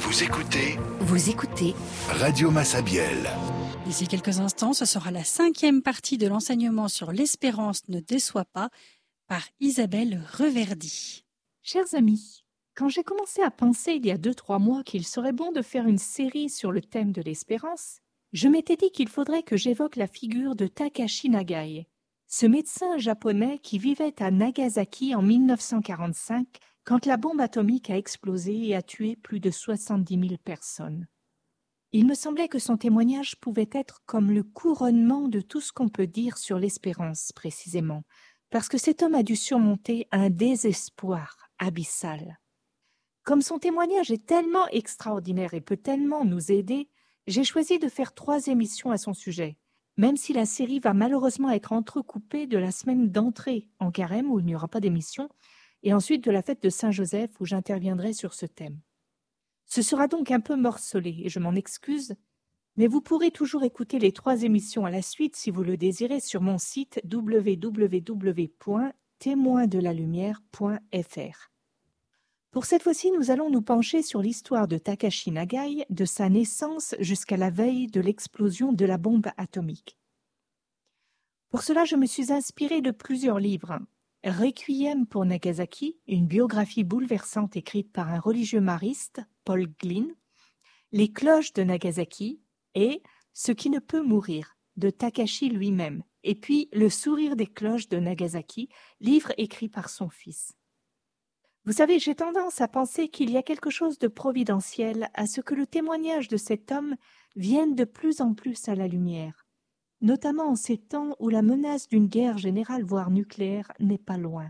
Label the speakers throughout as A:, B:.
A: Vous écoutez
B: Radio Massabielle.
C: D'ici quelques instants, ce sera la 5e partie de l'enseignement sur l'espérance ne déçoit pas par Isabelle Reverdy.
D: Chers amis, quand j'ai commencé à penser il y a 2-3 mois qu'il serait bon de faire une série sur le thème de l'espérance, je m'étais dit qu'il faudrait que j'évoque la figure de Takashi Nagai, ce médecin japonais qui vivait à Nagasaki en 1945 quand la bombe atomique a explosé et a tué plus de 70 000 personnes. Il me semblait que son témoignage pouvait être comme le couronnement de tout ce qu'on peut dire sur l'espérance précisément, parce que cet homme a dû surmonter un désespoir abyssal. Comme son témoignage est tellement extraordinaire et peut tellement nous aider, j'ai choisi de faire 3 émissions à son sujet, même si la série va malheureusement être entrecoupée de la semaine d'entrée en carême où il n'y aura pas d'émission, et ensuite de la fête de Saint-Joseph où j'interviendrai sur ce thème. Ce sera donc un peu morcelé et je m'en excuse, mais vous pourrez toujours écouter les 3 émissions à la suite si vous le désirez sur mon site www.témoindelalumière.fr. Pour cette fois-ci, nous allons nous pencher sur l'histoire de Takashi Nagai, de sa naissance jusqu'à la veille de l'explosion de la bombe atomique. Pour cela, je me suis inspirée de plusieurs livres. Requiem pour Nagasaki, une biographie bouleversante écrite par un religieux mariste, Paul Glynn, Les cloches de Nagasaki et Ce qui ne peut mourir, de Takashi lui-même, et puis Le sourire des cloches de Nagasaki, livre écrit par son fils. Vous savez, j'ai tendance à penser qu'il y a quelque chose de providentiel à ce que le témoignage de cet homme vienne de plus en plus à la lumière, notamment en ces temps où la menace d'une guerre générale voire nucléaire n'est pas loin.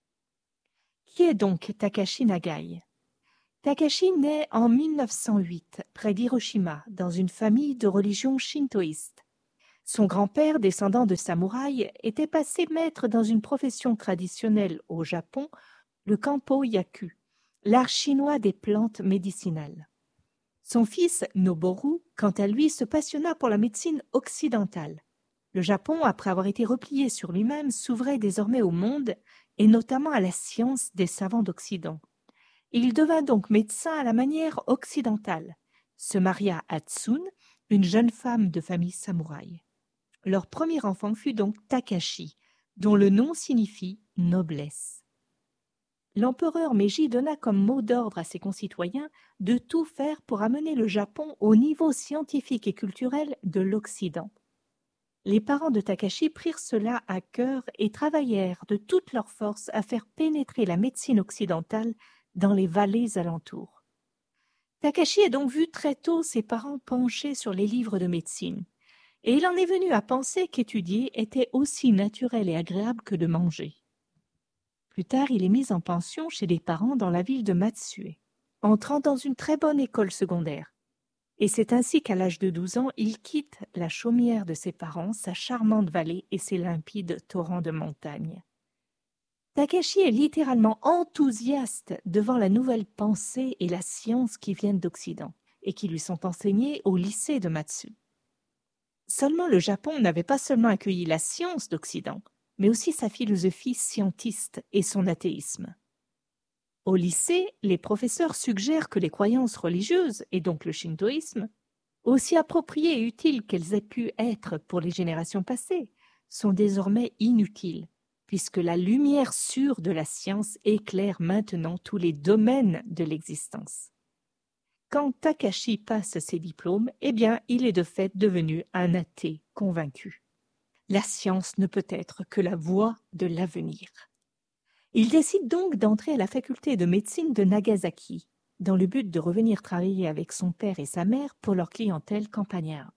D: Qui est donc Takashi Nagai ? Takashi naît en 1908, près d'Hiroshima, dans une famille de religion shintoïste. Son grand-père, descendant de samouraïs, était passé maître dans une profession traditionnelle au Japon, le Kampo-yaku, l'art chinois des plantes médicinales. Son fils, Noboru, quant à lui, se passionna pour la médecine occidentale. Le Japon, après avoir été replié sur lui-même, s'ouvrait désormais au monde, et notamment à la science des savants d'Occident. Il devint donc médecin à la manière occidentale, se maria à Tsune, une jeune femme de famille samouraï. Leur premier enfant fut donc Takashi, dont le nom signifie « noblesse ». L'empereur Meiji donna comme mot d'ordre à ses concitoyens de tout faire pour amener le Japon au niveau scientifique et culturel de l'Occident. Les parents de Takashi prirent cela à cœur et travaillèrent de toute leur force à faire pénétrer la médecine occidentale dans les vallées alentours. Takashi a donc vu très tôt ses parents penchés sur les livres de médecine, et il en est venu à penser qu'étudier était aussi naturel et agréable que de manger. Plus tard, il est mis en pension chez des parents dans la ville de Matsue, entrant dans une très bonne école secondaire. Et c'est ainsi qu'à l'âge de 12 ans, il quitte la chaumière de ses parents, sa charmante vallée et ses limpides torrents de montagne. Takashi est littéralement enthousiaste devant la nouvelle pensée et la science qui viennent d'Occident et qui lui sont enseignées au lycée de Matsue. Seulement, le Japon n'avait pas seulement accueilli la science d'Occident, mais aussi sa philosophie scientiste et son athéisme. Au lycée, les professeurs suggèrent que les croyances religieuses, et donc le shintoïsme, aussi appropriées et utiles qu'elles aient pu être pour les générations passées, sont désormais inutiles, puisque la lumière sûre de la science éclaire maintenant tous les domaines de l'existence. Quand Takashi passe ses diplômes, eh bien, il est de fait devenu un athée convaincu. La science ne peut être que la voie de l'avenir. Il décide donc d'entrer à la faculté de médecine de Nagasaki, dans le but de revenir travailler avec son père et sa mère pour leur clientèle campagnarde.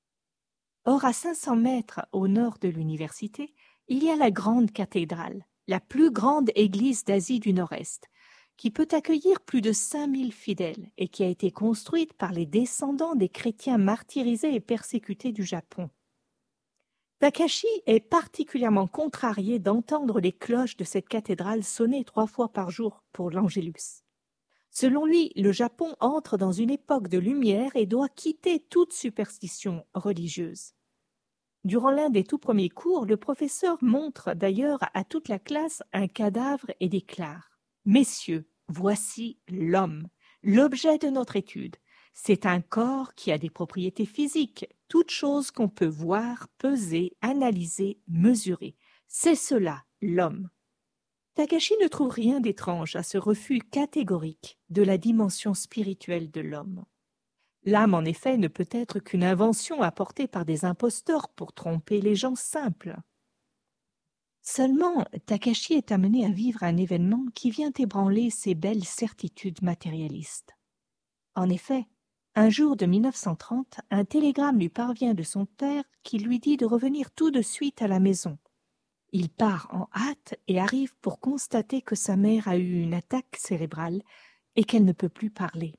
D: Or, à 500 mètres au nord de l'université, il y a la grande cathédrale, la plus grande église d'Asie du Nord-Est, qui peut accueillir plus de 5000 fidèles et qui a été construite par les descendants des chrétiens martyrisés et persécutés du Japon. Takashi est particulièrement contrarié d'entendre les cloches de cette cathédrale sonner 3 fois par jour pour l'Angélus. Selon lui, le Japon entre dans une époque de lumière et doit quitter toute superstition religieuse. Durant l'un des tout premiers cours, le professeur montre d'ailleurs à toute la classe un cadavre et déclare « Messieurs, voici l'homme, L'objet de notre étude, c'est un corps qui a des propriétés physiques, toutes choses qu'on peut voir, peser, analyser, mesurer. C'est cela, l'homme. Takashi ne trouve rien d'étrange à ce refus catégorique de la dimension spirituelle de l'homme. L'âme, en effet, ne peut être qu'une invention apportée par des imposteurs pour tromper les gens simples. Seulement, Takashi est amené à vivre un événement qui vient ébranler ses belles certitudes matérialistes. En effet, un jour de 1930, un télégramme lui parvient de son père qui lui dit de revenir tout de suite à la maison. Il part en hâte et arrive pour constater que sa mère a eu une attaque cérébrale et qu'elle ne peut plus parler.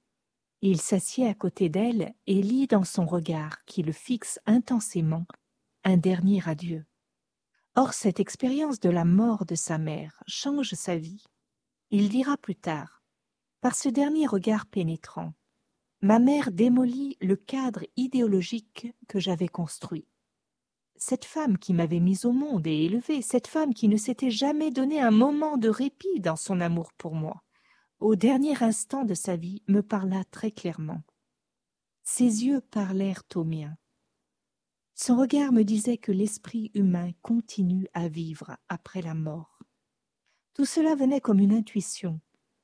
D: Il s'assied à côté d'elle et lit dans son regard, qui le fixe intensément, un dernier adieu. Or, cette expérience de la mort de sa mère change sa vie. Il dira plus tard, par ce dernier regard pénétrant, ma mère démolit le cadre idéologique que j'avais construit. Cette femme qui m'avait mise au monde et élevée, cette femme qui ne s'était jamais donné un moment de répit dans son amour pour moi, au dernier instant de sa vie, me parla très clairement. Ses yeux parlèrent aux miens. Son regard me disait que l'esprit humain continue à vivre après la mort. Tout cela venait comme une intuition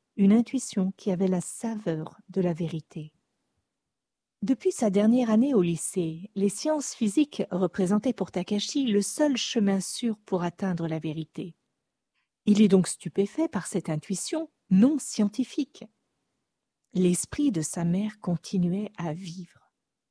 D: qui avait la saveur de la vérité. Depuis sa dernière année au lycée, les sciences physiques représentaient pour Takashi le seul chemin sûr pour atteindre la vérité. Il est donc stupéfait par cette intuition non scientifique. L'esprit de sa mère continuait à vivre.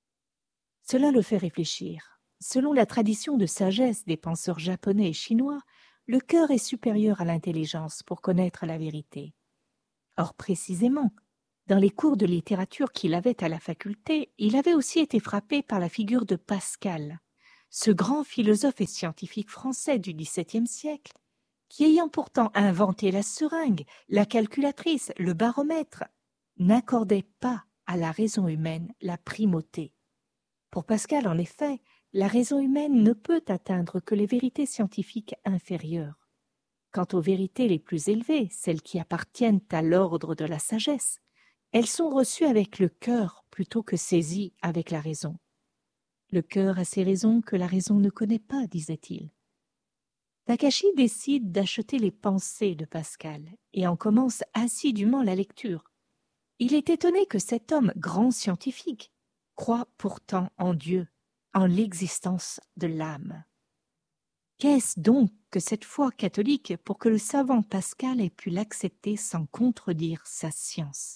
D: Cela le fait réfléchir. Selon la tradition de sagesse des penseurs japonais et chinois, le cœur est supérieur à l'intelligence pour connaître la vérité. Or, précisément, dans les cours de littérature qu'il avait à la faculté, il avait aussi été frappé par la figure de Pascal, ce grand philosophe et scientifique français du XVIIe siècle, qui ayant pourtant inventé la seringue, la calculatrice, le baromètre, n'accordait pas à la raison humaine la primauté. Pour Pascal, en effet, la raison humaine ne peut atteindre que les vérités scientifiques inférieures. Quant aux vérités les plus élevées, celles qui appartiennent à l'ordre de la sagesse, elles sont reçues avec le cœur plutôt que saisies avec la raison. Le cœur a ses raisons que la raison ne connaît pas, disait-il. Takashi décide d'acheter les pensées de Pascal et en commence assidûment la lecture. Il est étonné que cet homme, grand scientifique, croit pourtant en Dieu, en l'existence de l'âme. Qu'est-ce donc que cette foi catholique pour que le savant Pascal ait pu l'accepter sans contredire sa science?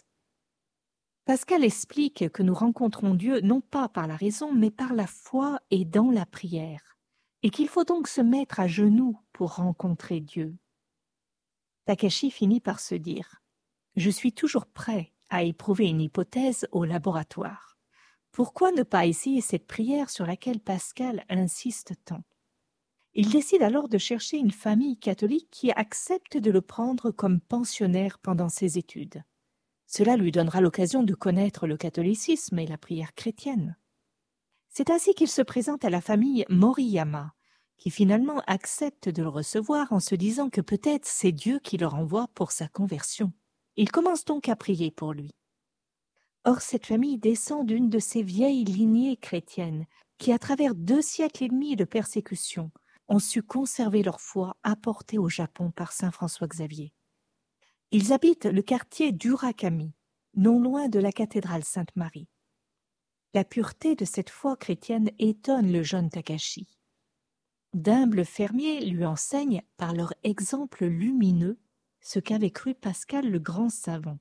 D: Pascal explique que nous rencontrons Dieu non pas par la raison, mais par la foi et dans la prière, et qu'il faut donc se mettre à genoux pour rencontrer Dieu. Takashi finit par se dire « Je suis toujours prêt à éprouver une hypothèse au laboratoire. Pourquoi ne pas essayer cette prière sur laquelle Pascal insiste tant ?» Il décide alors de chercher une famille catholique qui accepte de le prendre comme pensionnaire pendant ses études. Cela lui donnera l'occasion de connaître le catholicisme et la prière chrétienne. C'est ainsi qu'il se présente à la famille Moriyama, qui finalement accepte de le recevoir en se disant que peut-être c'est Dieu qui le renvoie pour sa conversion. Il commence donc à prier pour lui. Or, cette famille descend d'une de ces vieilles lignées chrétiennes qui, à travers 2 siècles et demi de persécution, ont su conserver leur foi apportée au Japon par saint François Xavier. Ils habitent le quartier d'Urakami, non loin de la cathédrale Sainte-Marie. La pureté de cette foi chrétienne étonne le jeune Takashi. D'humbles fermiers lui enseignent par leur exemple lumineux ce qu'avait cru Pascal le grand savant.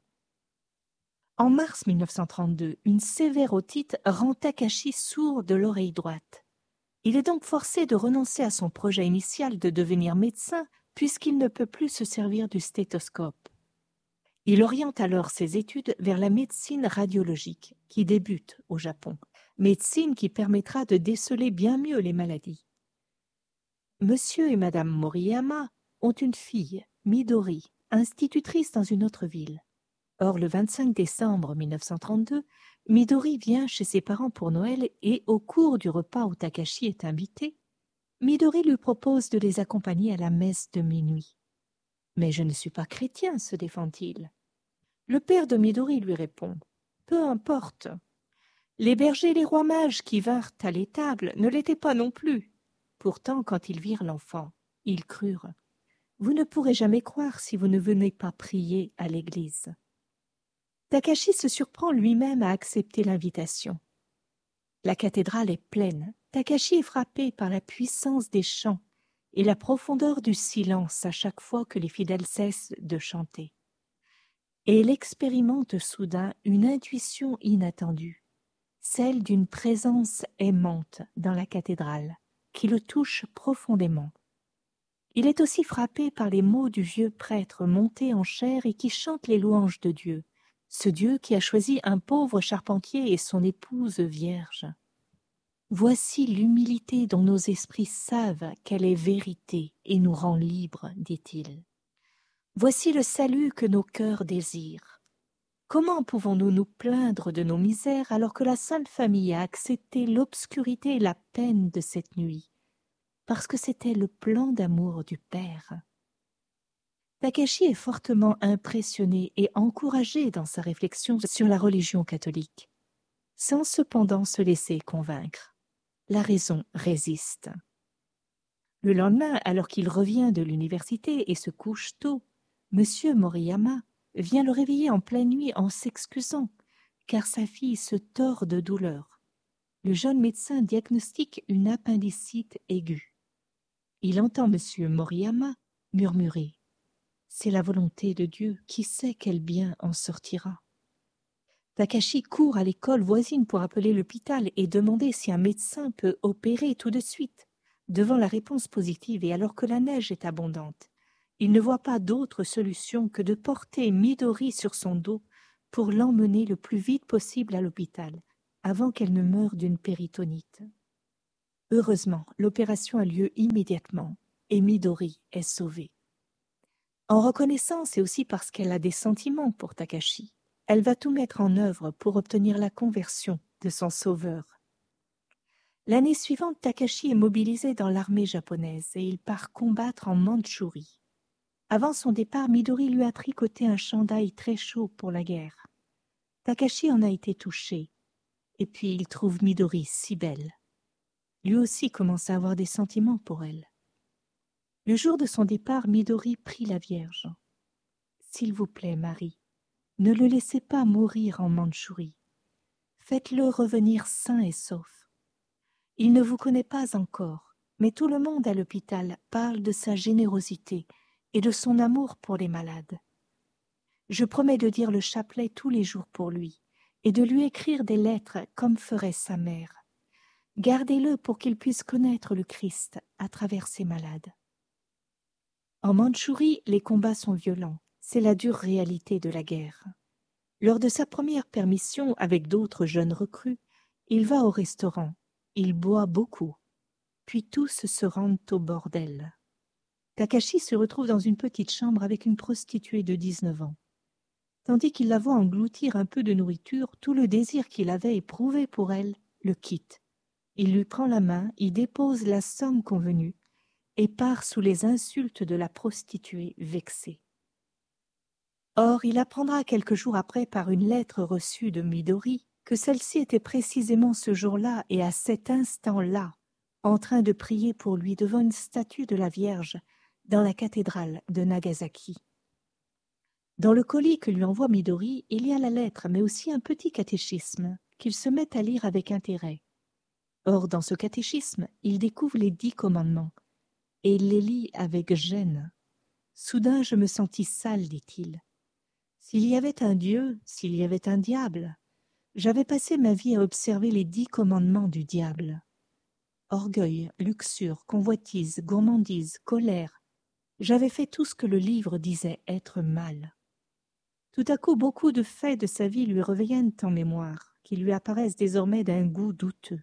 D: En mars 1932, une sévère otite rend Takashi sourd de l'oreille droite. Il est donc forcé de renoncer à son projet initial de devenir médecin puisqu'il ne peut plus se servir du stéthoscope. Il oriente alors ses études vers la médecine radiologique qui débute au Japon, médecine qui permettra de déceler bien mieux les maladies. Monsieur et Madame Moriyama ont une fille, Midori, institutrice dans une autre ville. Or, le 25 décembre 1932, Midori vient chez ses parents pour Noël et, au cours du repas où Takashi est invité, Midori lui propose de les accompagner à la messe de minuit. « Mais je ne suis pas chrétien, se défend-il. » Le père de Midori lui répond « Peu importe. Les bergers et les rois mages qui vinrent à l'étable ne l'étaient pas non plus. Pourtant, quand ils virent l'enfant, ils crurent. Vous ne pourrez jamais croire si vous ne venez pas prier à l'église. » Takashi se surprend lui-même à accepter l'invitation. La cathédrale est pleine. Takashi est frappé par la puissance des chants et la profondeur du silence à chaque fois que les fidèles cessent de chanter. Et il expérimente soudain une intuition inattendue, celle d'une présence aimante dans la cathédrale, qui le touche profondément. Il est aussi frappé par les mots du vieux prêtre monté en chair et qui chante les louanges de Dieu, ce Dieu qui a choisi un pauvre charpentier et son épouse vierge. Voici l'humilité dont nos esprits savent qu'elle est vérité et nous rend libres, dit-il. Voici le salut que nos cœurs désirent. Comment pouvons-nous nous plaindre de nos misères alors que la Sainte Famille a accepté l'obscurité et la peine de cette nuit, parce que c'était le plan d'amour du Père. Takashi est fortement impressionné et encouragé dans sa réflexion sur la religion catholique, sans cependant se laisser convaincre. La raison résiste. Le lendemain, alors qu'il revient de l'université et se couche tôt, M. Moriyama vient le réveiller en pleine nuit en s'excusant, car sa fille se tord de douleur. Le jeune médecin diagnostique une appendicite aiguë. Il entend M. Moriyama murmurer « C'est la volonté de Dieu, qui sait quel bien en sortira ?» Takashi court à l'école voisine pour appeler l'hôpital et demander si un médecin peut opérer tout de suite. Devant la réponse positive et alors que la neige est abondante, il ne voit pas d'autre solution que de porter Midori sur son dos pour l'emmener le plus vite possible à l'hôpital, avant qu'elle ne meure d'une péritonite. Heureusement, l'opération a lieu immédiatement et Midori est sauvée. En reconnaissance et aussi parce qu'elle a des sentiments pour Takashi, elle va tout mettre en œuvre pour obtenir la conversion de son sauveur. L'année suivante, Takashi est mobilisé dans l'armée japonaise et il part combattre en Mandchourie. Avant son départ, Midori lui a tricoté un chandail très chaud pour la guerre. Takashi en a été touché, et puis il trouve Midori si belle. Lui aussi commence à avoir des sentiments pour elle. Le jour de son départ, Midori prie la Vierge. « S'il vous plaît, Marie, ne le laissez pas mourir en Mandchourie. Faites-le revenir sain et sauf. Il ne vous connaît pas encore, mais tout le monde à l'hôpital parle de sa générosité et de son amour pour les malades. Je promets de dire le chapelet tous les jours pour lui et de lui écrire des lettres comme ferait sa mère. Gardez-le pour qu'il puisse connaître le Christ à travers ses malades. » En Mandchourie, les combats sont violents. C'est la dure réalité de la guerre. Lors de sa première permission avec d'autres jeunes recrues, il va au restaurant. Il boit beaucoup. Puis tous se rendent au bordel. Takashi se retrouve dans une petite chambre avec une prostituée de 19 ans. Tandis qu'il la voit engloutir un peu de nourriture, tout le désir qu'il avait éprouvé pour elle le quitte. Il lui prend la main, y dépose la somme convenue et part sous les insultes de la prostituée vexée. Or, il apprendra quelques jours après par une lettre reçue de Midori que celle-ci était précisément ce jour-là et à cet instant-là en train de prier pour lui devant une statue de la Vierge dans la cathédrale de Nagasaki. Dans le colis que lui envoie Midori, il y a la lettre, mais aussi un petit catéchisme qu'il se met à lire avec intérêt. Or, dans ce catéchisme, il découvre les 10 commandements et il les lit avec gêne. Soudain, je me sentis sale, dit-il. S'il y avait un Dieu, s'il y avait un diable, j'avais passé ma vie à observer les 10 commandements du diable. Orgueil, luxure, convoitise, gourmandise, colère. J'avais fait tout ce que le livre disait être mal. Tout à coup, beaucoup de faits de sa vie lui reviennent en mémoire, qui lui apparaissent désormais d'un goût douteux.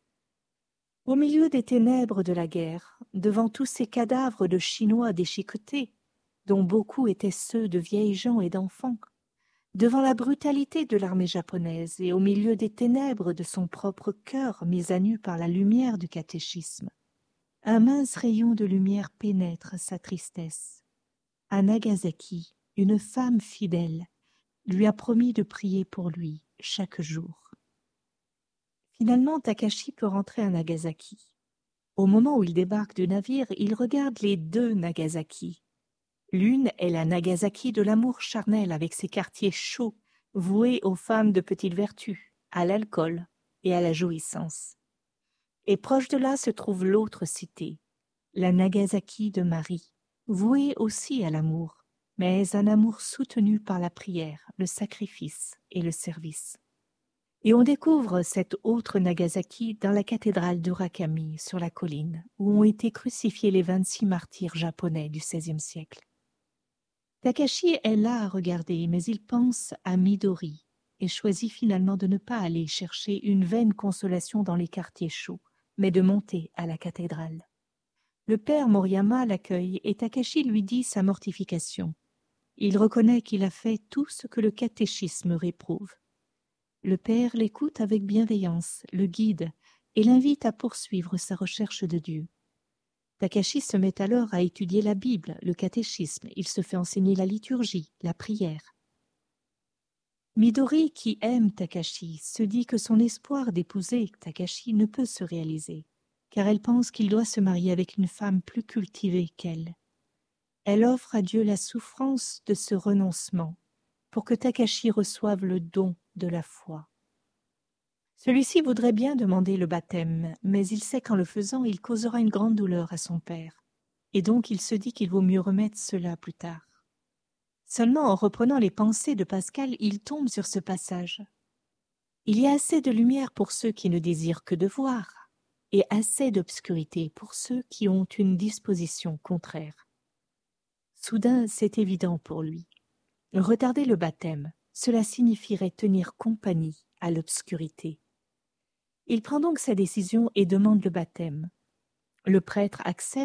D: Au milieu des ténèbres de la guerre, devant tous ces cadavres de Chinois déchiquetés, dont beaucoup étaient ceux de vieilles gens et d'enfants, devant la brutalité de l'armée japonaise et au milieu des ténèbres de son propre cœur mis à nu par la lumière du catéchisme, un mince rayon de lumière pénètre sa tristesse. À Nagasaki, une femme fidèle, lui a promis de prier pour lui chaque jour. Finalement, Takashi peut rentrer à Nagasaki. Au moment où il débarque du navire, il regarde les deux Nagasaki. L'une est la Nagasaki de l'amour charnel avec ses quartiers chauds, voués aux femmes de petite vertu, à l'alcool et à la jouissance. Et proche de là se trouve l'autre cité, la Nagasaki de Marie, vouée aussi à l'amour, mais un amour soutenu par la prière, le sacrifice et le service. Et on découvre cette autre Nagasaki dans la cathédrale d'Urakami sur la colline, où ont été crucifiés les 26 martyrs japonais du XVIe siècle. Takashi est là à regarder, mais il pense à Midori et choisit finalement de ne pas aller chercher une vaine consolation dans les quartiers chauds, mais de monter à la cathédrale. Le père Moriyama l'accueille et Takashi lui dit sa mortification. Il reconnaît qu'il a fait tout ce que le catéchisme réprouve. Le père l'écoute avec bienveillance, le guide et l'invite à poursuivre sa recherche de Dieu. Takashi se met alors à étudier la Bible, le catéchisme. Il se fait enseigner la liturgie, la prière. Midori, qui aime Takashi, se dit que son espoir d'épouser Takashi ne peut se réaliser, car elle pense qu'il doit se marier avec une femme plus cultivée qu'elle. Elle offre à Dieu la souffrance de ce renoncement, pour que Takashi reçoive le don de la foi. Celui-ci voudrait bien demander le baptême, mais il sait qu'en le faisant, il causera une grande douleur à son père, et donc il se dit qu'il vaut mieux remettre cela plus tard. Seulement en reprenant les pensées de Pascal, il tombe sur ce passage. Il y a assez de lumière pour ceux qui ne désirent que de voir, et assez d'obscurité pour ceux qui ont une disposition contraire. Soudain, c'est évident pour lui. Retarder le baptême, cela signifierait tenir compagnie à l'obscurité. Il prend donc sa décision et demande le baptême. Le prêtre accepte